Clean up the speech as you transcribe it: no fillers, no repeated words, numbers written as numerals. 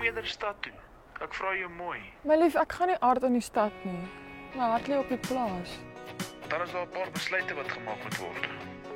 eerder stad toe. Ek vra jou mooi. My lief, ek gaan nie aard in die stad nie. My hart lê op die plaas. Dan is daar 'n paar besluite wat gemaak moet word.